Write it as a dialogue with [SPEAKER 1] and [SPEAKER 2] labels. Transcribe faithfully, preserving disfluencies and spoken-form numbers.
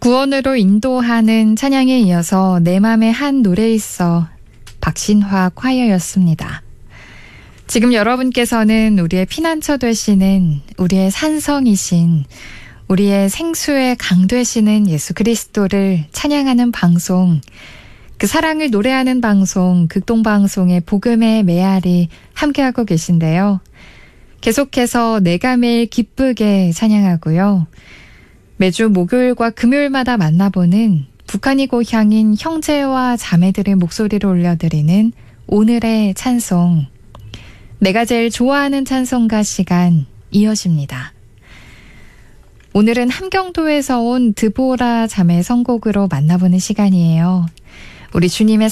[SPEAKER 1] 구원으로 인도하는 찬양에 이어서 내 맘에 한 노래 있어 박신화 콰이어였습니다. 지금 여러분께서는 우리의 피난처 되시는 우리의 산성이신 우리의 생수의 강 되시는 예수 그리스도를 찬양하는 방송, 그 사랑을 노래하는 방송, 극동방송의 복음의 메아리 함께하고 계신데요. 계속해서 내가 매일 기쁘게 찬양하고요. 매주 목요일과 금요일마다 만나보는 북한이 고향인 형제와 자매들의 목소리를 올려드리는 오늘의 찬송, 내가 제일 좋아하는 찬송가 시간 이어집니다. 오늘은 함경도에서 온 드보라 자매 선곡으로 만나보는 시간이에요. 우리 주님의